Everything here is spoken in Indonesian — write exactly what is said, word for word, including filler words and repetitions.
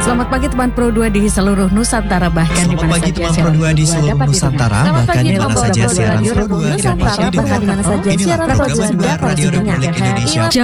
Selamat pagi teman Pro dua di seluruh Nusantara, bahkan di Selamat mana pagi saja teman siaran Pro dua di seluruh dapat Nusantara, didengar. bahkan di mana saja siaran Pro dua Nusantara, dapat bahkan di mana didengar. saja Inilah siaran program Pro dua kedua dapat Radio didengar. Republik Indonesia.